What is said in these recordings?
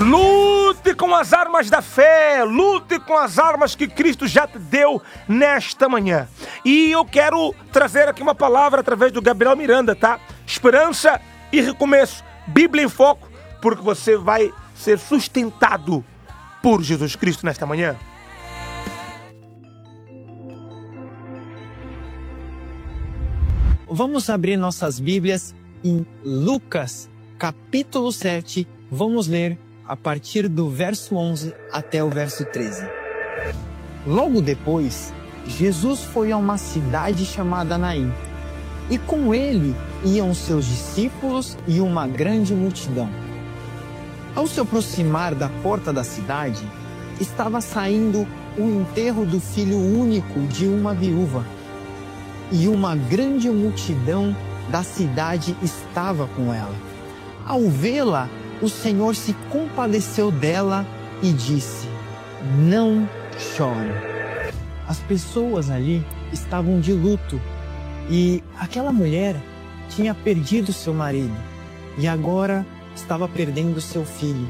Lute com as armas da fé, lute com as armas que Cristo já te deu nesta manhã. E eu quero trazer aqui uma palavra através do Gabriel Miranda, tá? Esperança e recomeço, Bíblia em foco, porque você vai ser sustentado por Jesus Cristo nesta manhã. Vamos abrir nossas Bíblias em Lucas, capítulo 7. Vamos ler a partir do verso 11 até o verso 13. Logo depois, Jesus foi a uma cidade chamada Naim, e com ele iam seus discípulos e uma grande multidão. Ao se aproximar da porta da cidade, estava saindo o enterro do filho único de uma viúva, e uma grande multidão da cidade estava com ela. Ao vê-la, o Senhor se compadeceu dela e disse: "Não chore." As pessoas ali estavam de luto e aquela mulher tinha perdido seu marido e agora estava perdendo seu filho.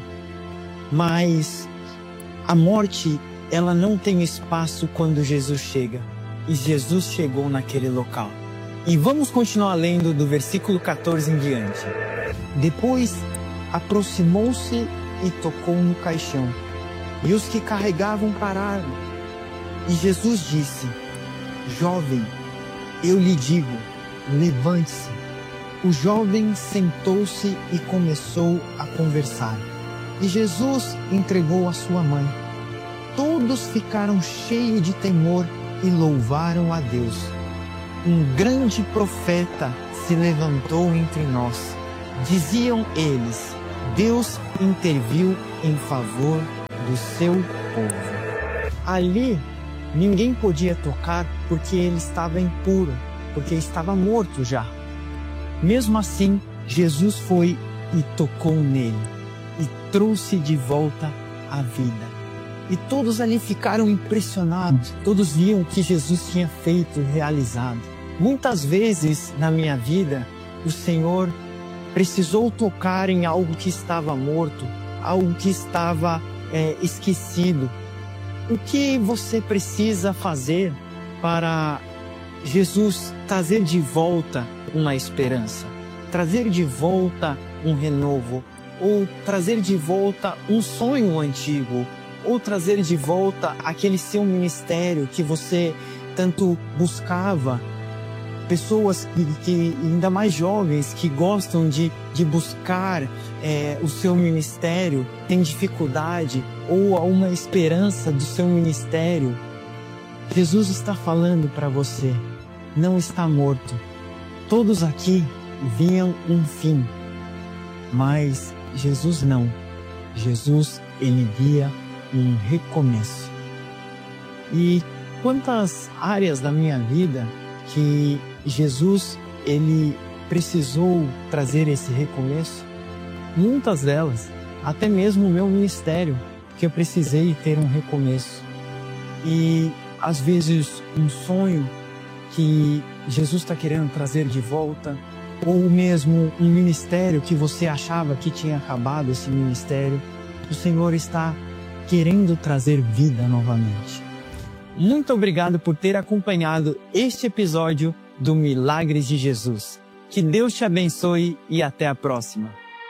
Mas a morte, ela não tem espaço quando Jesus chega. E Jesus chegou naquele local. E vamos continuar lendo do versículo 14 em diante. Depois, aproximou-se e tocou no caixão. E os que carregavam pararam. E Jesus disse: "Jovem, eu lhe digo, levante-se." O jovem sentou-se e começou a conversar. E Jesus entregou a sua mãe. Todos ficaram cheios de temor e louvaram a Deus. Um grande profeta se levantou entre nós. Diziam eles: Deus interviu em favor do seu povo. Ali, ninguém podia tocar porque ele estava impuro, porque estava morto já. Mesmo assim, Jesus foi e tocou nele e trouxe de volta a vida. E todos ali ficaram impressionados. Todos viam o que Jesus tinha feito e realizado. Muitas vezes na minha vida, o Senhor precisou tocar em algo que estava morto, algo que estava esquecido. O que você precisa fazer para Jesus trazer de volta uma esperança, trazer de volta um renovo, ou trazer de volta um sonho antigo, ou trazer de volta aquele seu ministério que você tanto buscava? Pessoas que ainda mais jovens, que gostam de buscar o seu ministério, têm dificuldade ou uma esperança do seu ministério. Jesus está falando para você: não está morto. Todos aqui viam um fim, mas Jesus não. Jesus, ele via um recomeço. E quantas áreas da minha vida que Jesus, ele precisou trazer esse recomeço? Muitas delas, até mesmo o meu ministério, que eu precisei ter um recomeço. E às vezes um sonho que Jesus está querendo trazer de volta, ou mesmo um ministério que você achava que tinha acabado esse ministério, o Senhor está querendo trazer vida novamente. Muito obrigado por ter acompanhado este episódio do Milagres de Jesus. Que Deus te abençoe e até a próxima.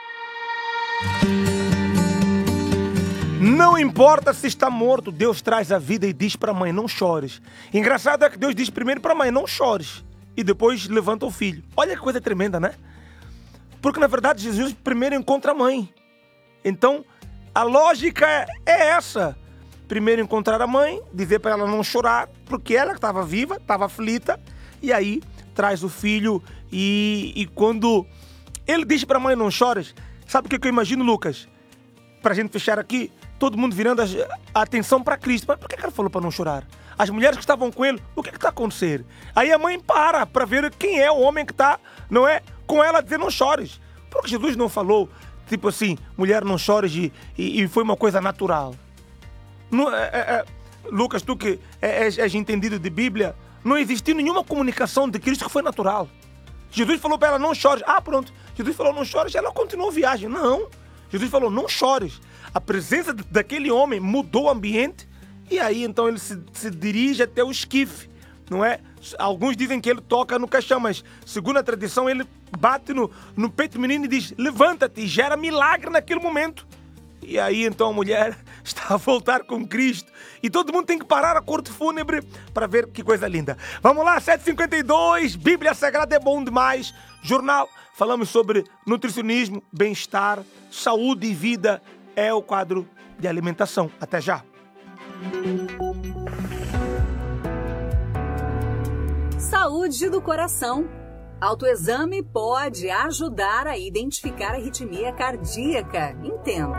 Não importa se está morto, Deus traz a vida e diz para a mãe: não chores. Engraçado é que Deus diz primeiro para a mãe: não chores, e depois levanta o filho. Olha que coisa tremenda, né? Porque na verdade Jesus primeiro encontra a mãe. Então a lógica é essa: primeiro encontrar a mãe, dizer para ela não chorar, porque ela estava viva, estava aflita, e aí traz o filho. E quando ele diz para a mãe: não chores, sabe o que eu imagino, Lucas? Para a gente fechar aqui, todo mundo virando a atenção para Cristo. Mas por que ele falou para não chorar? As mulheres que estavam com ele, o que está acontecendo? Aí a mãe para ver quem é o homem que está, não é, com ela, dizer: não chores. Porque Jesus não falou, tipo assim, mulher, não chores, e foi uma coisa natural. Não, Lucas, tu que és entendido de Bíblia, não existiu nenhuma comunicação de Cristo que foi natural. Jesus falou para ela: não chores. Ah, pronto. Jesus falou: não chores, ela continuou a viagem. Não. Jesus falou, não chores. A presença daquele homem mudou o ambiente e aí então ele se dirige até o esquife, não é? Alguns dizem que ele toca no caixão, mas segundo a tradição ele bate no peito do menino e diz, levanta-te, e gera milagre naquele momento. E aí então a mulher está a voltar com Cristo. E todo mundo tem que parar a corte fúnebre para ver que coisa linda. Vamos lá, 7h52, Bíblia Sagrada é bom demais. Jornal, falamos sobre nutricionismo, bem-estar, saúde e vida. É o quadro de alimentação. Até já. Saúde do coração. Autoexame pode ajudar a identificar a arritmia cardíaca. Entenda.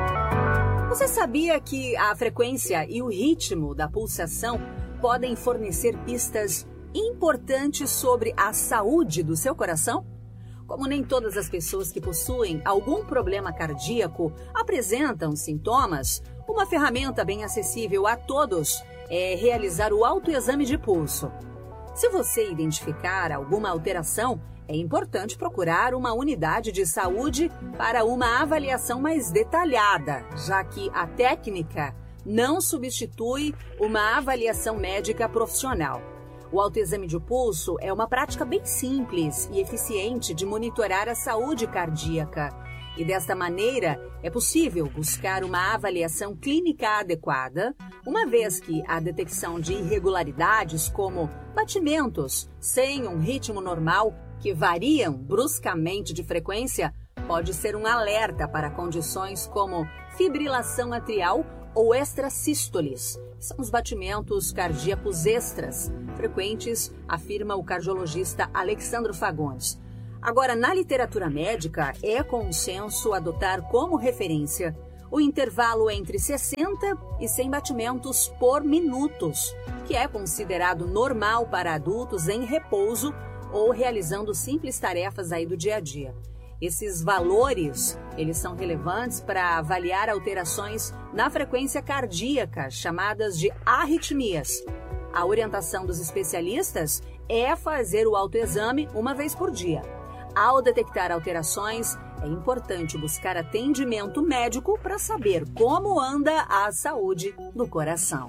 Você sabia que a frequência e o ritmo da pulsação podem fornecer pistas importantes sobre a saúde do seu coração? Como nem todas as pessoas que possuem algum problema cardíaco apresentam sintomas, uma ferramenta bem acessível a todos é realizar o autoexame de pulso. Se você identificar alguma alteração, é importante procurar uma unidade de saúde para uma avaliação mais detalhada, já que a técnica não substitui uma avaliação médica profissional. O autoexame de pulso é uma prática bem simples e eficiente de monitorar a saúde cardíaca. E desta maneira, é possível buscar uma avaliação clínica adequada, uma vez que a detecção de irregularidades como batimentos sem um ritmo normal, que variam bruscamente de frequência, pode ser um alerta para condições como fibrilação atrial ou extrasístoles. São os batimentos cardíacos extras, frequentes, afirma o cardiologista Alexandro Fagundes. Agora, na literatura médica, é consenso adotar como referência o intervalo entre 60 e 100 batimentos por minutos, que é considerado normal para adultos em repouso ou realizando simples tarefas aí do dia a dia. Esses valores, eles são relevantes para avaliar alterações na frequência cardíaca, chamadas de arritmias. A orientação dos especialistas é fazer o autoexame uma vez por dia. Ao detectar alterações, é importante buscar atendimento médico para saber como anda a saúde do coração.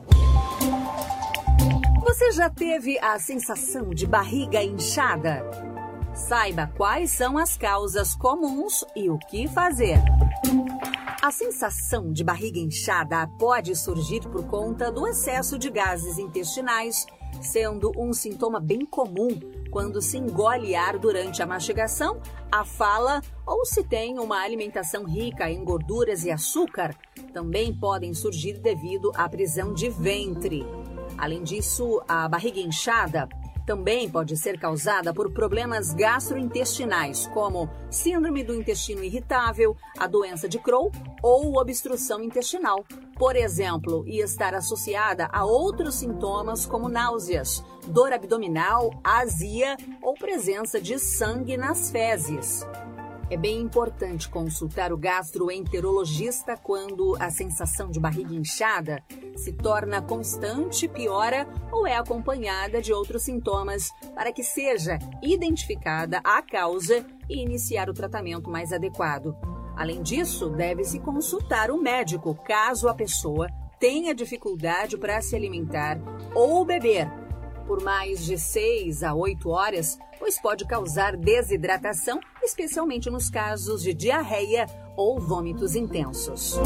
Você já teve a sensação de barriga inchada? Saiba quais são as causas comuns e o que fazer. A sensação de barriga inchada pode surgir por conta do excesso de gases intestinais, sendo um sintoma bem comum quando se engole ar durante a mastigação, a fala ou se tem uma alimentação rica em gorduras e açúcar. Também podem surgir devido à prisão de ventre. Além disso, a barriga inchada também pode ser causada por problemas gastrointestinais, como síndrome do intestino irritável, a doença de Crohn ou obstrução intestinal, por exemplo, e estar associada a outros sintomas como náuseas, dor abdominal, azia ou presença de sangue nas fezes. É bem importante consultar o gastroenterologista quando a sensação de barriga inchada se torna constante, piora ou é acompanhada de outros sintomas para que seja identificada a causa e iniciar o tratamento mais adequado. Além disso, deve-se consultar o médico caso a pessoa tenha dificuldade para se alimentar ou beber por mais de 6 a 8 horas, pois pode causar desidratação, especialmente nos casos de diarreia ou vômitos intensos.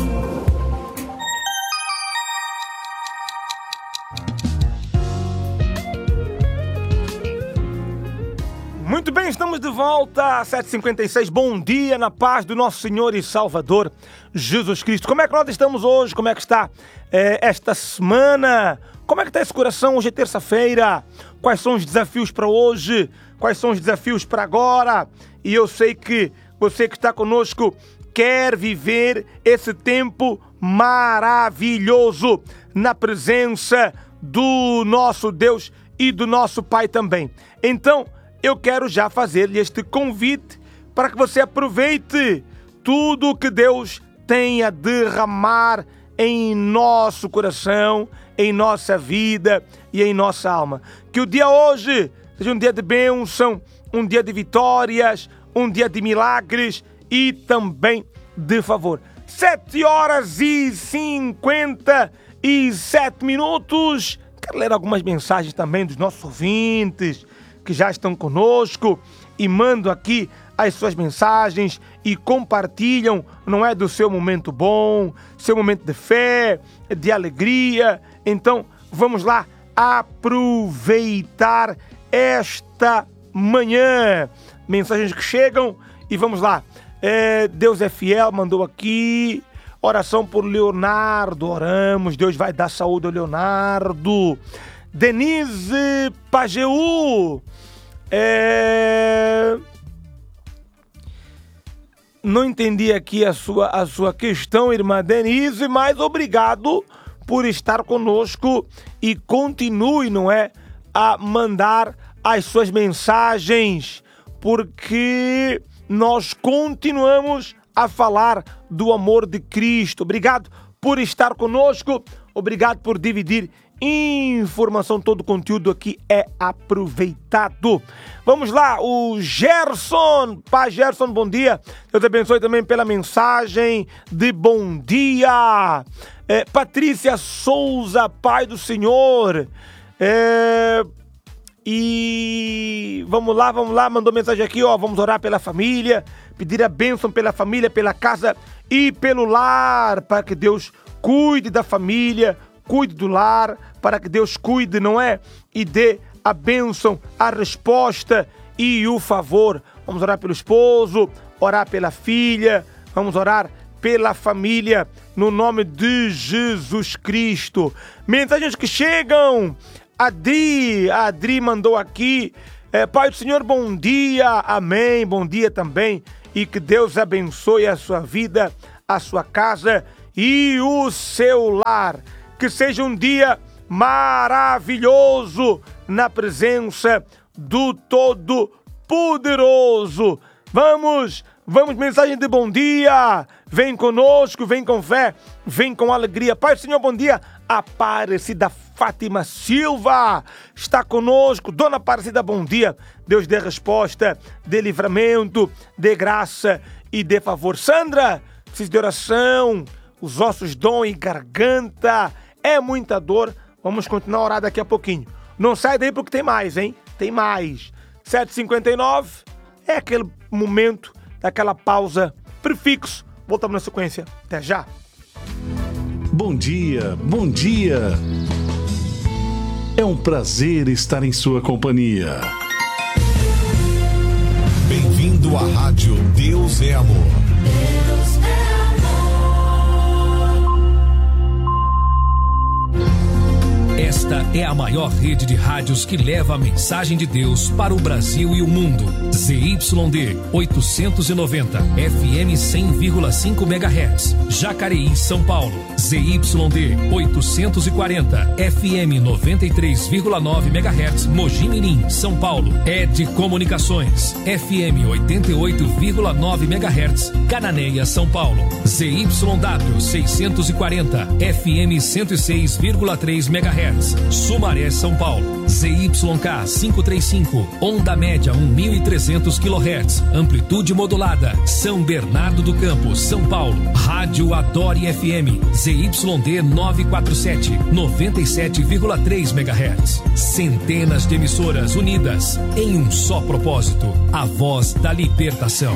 Muito bem, estamos de volta, 7h56, bom dia, na paz do nosso Senhor e Salvador, Jesus Cristo. Como é que nós estamos hoje? Como é que está esta semana? Como é que está esse coração? Hoje é terça-feira. Quais são os desafios para hoje? Quais são os desafios para agora? E eu sei que você que está conosco quer viver esse tempo maravilhoso na presença do nosso Deus e do nosso Pai também. Então, eu quero já fazer-lhe este convite para que você aproveite tudo o que Deus tem a derramar em nosso coração, em nossa vida e em nossa alma. Que o dia hoje seja um dia de bênção, um dia de vitórias, um dia de milagres e também de favor. 7h57. Quero ler algumas mensagens também dos nossos ouvintes que já estão conosco e mandam aqui as suas mensagens e compartilham, não é, do seu momento bom, seu momento de fé, de alegria. Então, vamos lá aproveitar esta manhã. Mensagens que chegam e vamos lá. Deus é fiel, mandou aqui. Oração por Leonardo, oramos, Deus vai dar saúde ao Leonardo. Denise Pajeú, não entendi aqui a sua questão, irmã Denise, mas obrigado por estar conosco e continue, não é, a mandar as suas mensagens, porque nós continuamos a falar do amor de Cristo. Obrigado por estar conosco, obrigado por dividir informação, todo o conteúdo aqui é aproveitado. Vamos lá, o Gerson, Pai Gerson, bom dia, Deus abençoe também pela mensagem de bom dia. Patrícia Souza, Pai do Senhor, e vamos lá, mandou mensagem aqui, ó, vamos orar pela família, pedir a bênção pela família, pela casa e pelo lar, para que Deus cuide da família, cuide do lar, para que Deus cuide, não é? E dê a bênção, a resposta e o favor. Vamos orar pelo esposo, orar pela filha, vamos orar pela família, no nome de Jesus Cristo. Mensagens que chegam. A Adri mandou aqui, Pai do Senhor, bom dia, amém, bom dia também, e que Deus abençoe a sua vida, a sua casa e o seu lar, que seja um dia maravilhoso na presença do Todo-Poderoso. Vamos, mensagem de bom dia, vem conosco, vem com fé, vem com alegria. Pai do Senhor, bom dia, Aparecida Fátima Silva está conosco. Dona Aparecida, bom dia. Deus dê resposta, dê livramento, dê graça e dê favor. Sandra, preciso de oração, os ossos doem, garganta, é muita dor. Vamos continuar a orar daqui a pouquinho. Não sai daí porque tem mais, hein? Tem mais. 7h59 é aquele momento daquela pausa prefixo. Voltamos na sequência. Até já. Bom dia, bom dia. É um prazer estar em sua companhia. Bem-vindo à Rádio Deus é Amor. Deus é amor. Esta é a maior rede de rádios que leva a mensagem de Deus para o Brasil e o mundo. ZYD 890, FM 100,5 MHz, Jacareí, São Paulo. ZYD 840, FM 93,9 MHz, Mogi Mirim, São Paulo. ED Comunicações, FM 88,9 MHz, Cananéia, São Paulo. ZYW 640, FM 106,3 MHz, Sumaré, São Paulo. ZYK 535, onda média 1.300 kHz, amplitude modulada, São Bernardo do Campo, São Paulo. Rádio Adore FM, ZYD 947, 97,3 MHz. Centenas de emissoras unidas em um só propósito, a voz da libertação.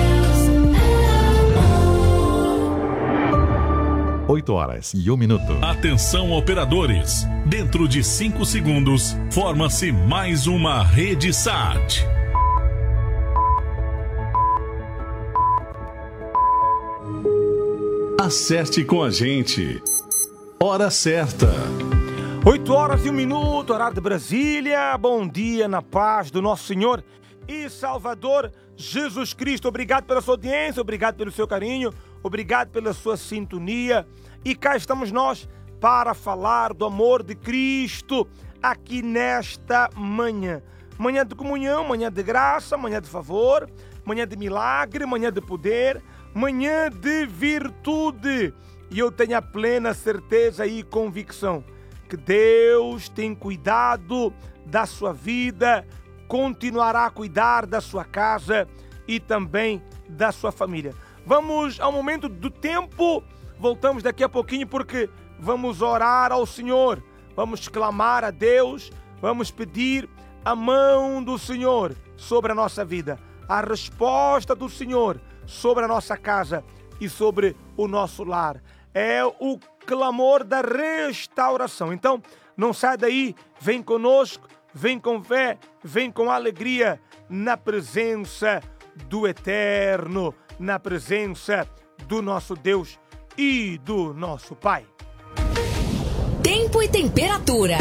8h01. Atenção, operadores. Dentro de 5 segundos, forma-se mais uma rede SAT. Acerte com a gente. Hora certa. 8h01, horário de Brasília. Bom dia na paz do nosso Senhor e Salvador Jesus Cristo. Obrigado pela sua audiência, obrigado pelo seu carinho, obrigado pela sua sintonia. E cá estamos nós para falar do amor de Cristo aqui nesta manhã. Manhã de comunhão, manhã de graça, manhã de favor, manhã de milagre, manhã de poder, manhã de virtude. E eu tenho a plena certeza e convicção que Deus tem cuidado da sua vida, continuará a cuidar da sua casa e também da sua família. Vamos ao momento do tempo. Voltamos daqui a pouquinho porque vamos orar ao Senhor. Vamos clamar a Deus. Vamos pedir a mão do Senhor sobre a nossa vida. A resposta do Senhor sobre a nossa casa e sobre o nosso lar. É o clamor da restauração. Então, não sai daí, vem conosco, vem com fé, vem com alegria na presença do Eterno, na presença do nosso Deus e do nosso Pai. Tempo e temperatura.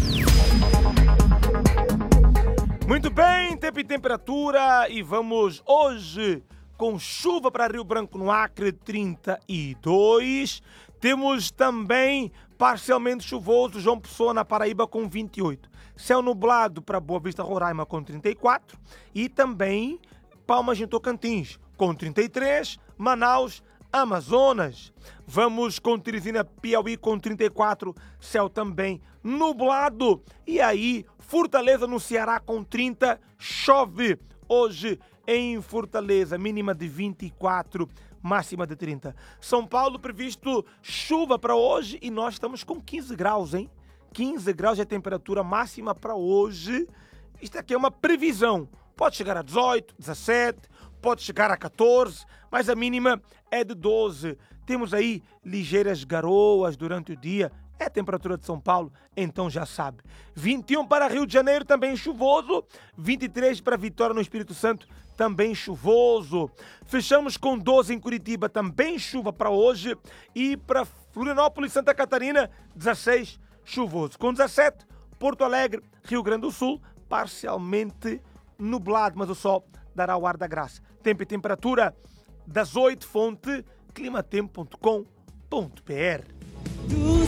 Muito bem, tempo e temperatura, e vamos hoje com chuva para Rio Branco, no Acre, 32. Temos também parcialmente chuvoso João Pessoa, na Paraíba, com 28. Céu nublado para Boa Vista, Roraima, com 34. E também Palmas, em Tocantins, com 33. Manaus, Amazonas. Vamos com Teresina, Piauí, com 34. Céu também nublado. E aí, Fortaleza, no Ceará, com 30. Chove hoje em Fortaleza, mínima de 24, máxima de 30. São Paulo, previsto chuva para hoje e nós estamos com 15 graus, hein? 15 graus é a temperatura máxima para hoje. Isto aqui é uma previsão. Pode chegar a 18, 17, pode chegar a 14, mas a mínima é de 12. Temos aí ligeiras garoas durante o dia. É a temperatura de São Paulo, então já sabe. 21 para Rio de Janeiro, também chuvoso. 23 para Vitória, no Espírito Santo, também chuvoso. Fechamos com 12 em Curitiba, também chuva para hoje. E para Florianópolis, Santa Catarina, 16, chuvoso. Com 17, Porto Alegre, Rio Grande do Sul, parcialmente nublado, mas o sol dará o ar da graça. Tempo e temperatura das 8, fonte climatempo.com.br.